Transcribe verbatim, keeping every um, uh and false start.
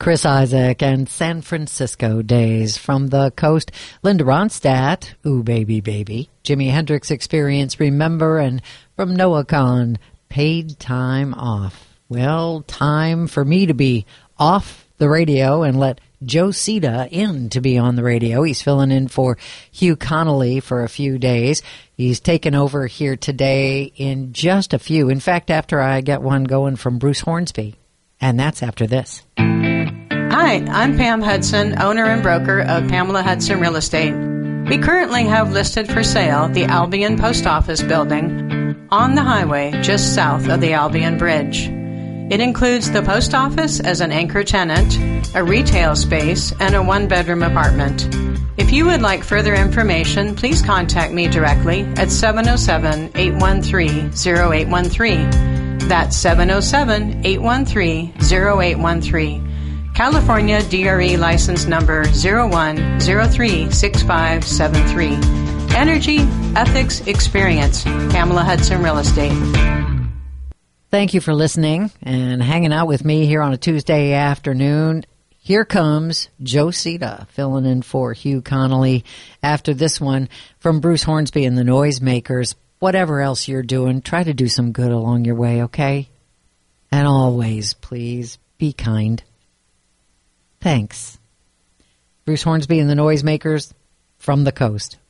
Chris Isaak and San Francisco Days. From the coast, Linda Ronstadt, Ooh Baby Baby, Jimi Hendrix Experience, Remember, and from Noah Kahan, Paid Time Off. Well, time for me to be off the radio and let Joe Sita in to be on the radio. He's filling in for Hugh Connolly for a few days. He's taken over here today in just a few. In fact, after I get one going from Bruce Hornsby. And that's after this. Hi, I'm Pam Hudson, owner and broker of Pamela Hudson Real Estate. We currently have listed for sale the Albion Post Office building on the highway just south of the Albion Bridge. It includes the post office as an anchor tenant, a retail space, and a one-bedroom apartment. If you would like further information, please contact me directly at seven oh seven, eight one three, oh eight one three. That's seven oh seven, eight one three, oh eight one three. California D R E license number zero one zero three six five seven three. Energy, Ethics, Experience. Pamela Hudson Real Estate. Thank you for listening and hanging out with me here on a Tuesday afternoon. Here comes Joe Sita filling in for Hugh Connolly after this one from Bruce Hornsby and the Noisemakers. Whatever else you're doing, try to do some good along your way, okay? And always, please, be kind. Thanks. Bruce Hornsby and the Noisemakers from the coast.